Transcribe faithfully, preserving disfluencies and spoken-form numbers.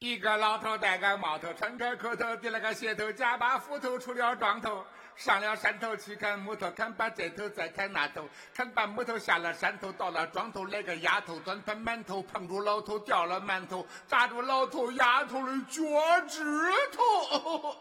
一个老头戴个帽头，穿个裤头，提了个鞋头，夹把斧头，出了庄头，上了山头去砍木头，砍把这头再砍那头，砍把木头下了山头，到了庄头来个丫头，端盘馒头，碰住老头掉了馒头，扎住老头丫头的脚趾头。